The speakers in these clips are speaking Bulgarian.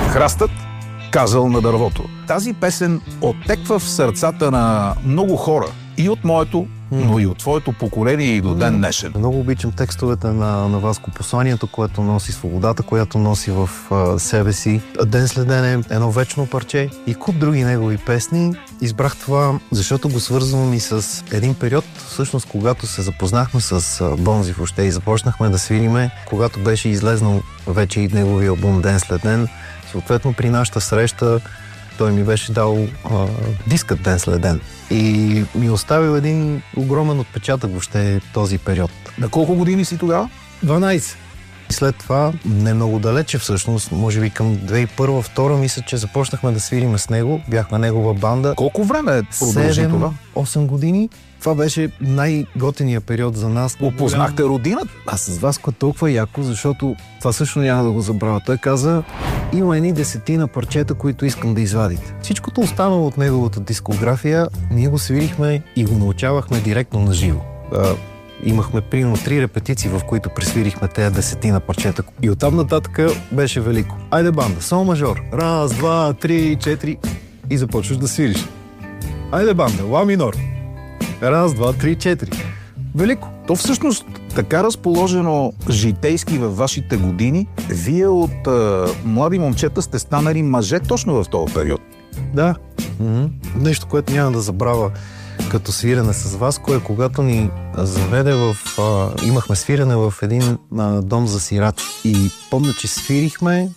Храстът казал на дървото. Тази песен оттеква в сърцата на много хора. И от моето, но и от твоето поколение и до ден днешен. Много обичам текстовете на Васко, посланието, което носи, свободата, която носи в себе си. Ден след ден е едно вечно парче и куп други негови песни. Избрах това, защото го свързвам и с един период, всъщност, когато се запознахме с Бонзи въобще и започнахме да свириме, когато беше излезнал вече и неговия албум Ден след ден. Съответно, при нашата среща той ми беше дал дискът Ден след ден и ми оставил един огромен отпечатък въобще този период. На колко години си тогава? 12. И след това, не много далече всъщност, може би към 2001-2002, мисля, че започнахме да свириме с него, бяхме негова банда. Колко време продължи това? 8 години. Това беше най-готиният период за нас. Опознахте родината? Аз с Васко толкова яко, защото това също няма да го забравя. Той каза, има едни 10 парчета, които искам да извадите. Всичкото останало от неговата дискография, ние го свирихме и го научавахме директно на живо. Имахме примерно 3 репетиции, в които пресвирихме тези 10 парчета. И оттам нататък беше велико. Айде банда, сол мажор. 1, 2, 3, 4 и започваш да свириш. Айде банда, ла минор. 1, 2, 3, 4. Велико. То всъщност така разположено житейски във вашите години, вие от млади момчета сте станали мъже точно в този период. Да. Нещо, което няма да забравя като свирене с Васко е, когато ни заведе имахме свирене в един дом за сираци. И помня, че свирихме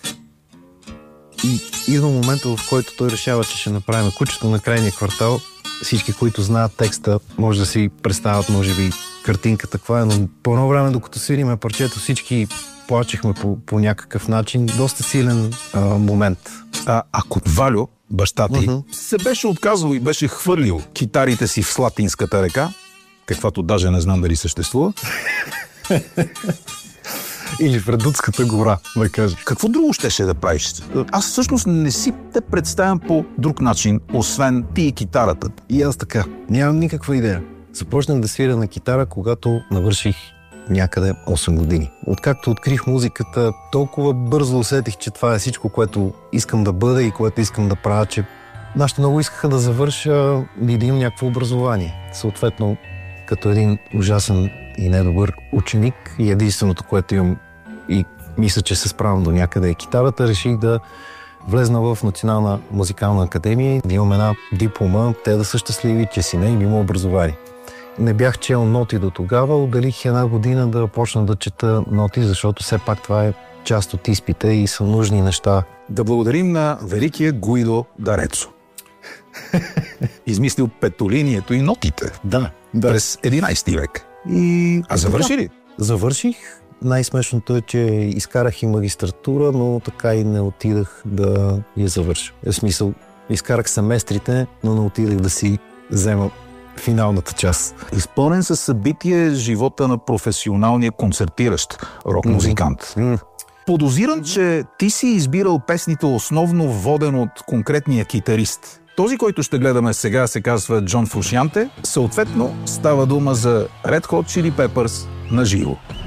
и идва момента, в който той решава, че ще направим кучето на крайния квартал. Всички, които знаят текста, може да си представят, може би, картинката каква е, но по едно време, докато свириме парчето, всички плачехме по някакъв начин. Доста силен момент. Ако Вальо, баща ти, се беше отказал и беше хвърлил китарите си в Слатинската река, каквато даже не знам дали съществува, или в Редутската гора, да кажа. Какво друго щеше да правиш? Аз всъщност не си те представям по друг начин, освен ти и китарата. И аз така. Нямам никаква идея. Започнах да свиря на китара, когато навърших някъде 8 години. Откакто открих музиката, толкова бързо усетих, че това е всичко, което искам да бъда и което искам да правя, че нашите много искаха да завърша и да имам някакво образование. Съответно, като един ужасен и недобър ученик и единственото, което имам и мисля, че се справям до някъде е китарата, реших да влезна в Национална музикална академия, да имам една диплома, те да са щастливи, че си не им има образование. Не бях чел ноти до тогава, отделих 1 година да почна да чета ноти, защото все пак това е част от изпита и са нужни неща. Да благодарим на великия Гуидо Дарецо. Измислил петолинието и нотите. Да. През 11 век. А завърши ли? Завърших. Най-смешното е, че изкарах и магистратура, но така и не отидах да я завърша. В смисъл, изкарах семестрите, но не отидах да си взема финалната част. Изпълнен със събитие живота на професионалния концертиращ рок-музикант. Подозирам, че ти си избирал песните основно воден от конкретния китарист. Този, който ще гледаме сега, се казва Джон Фрушианте. Съответно, става дума за Red Hot Chili Peppers на живо.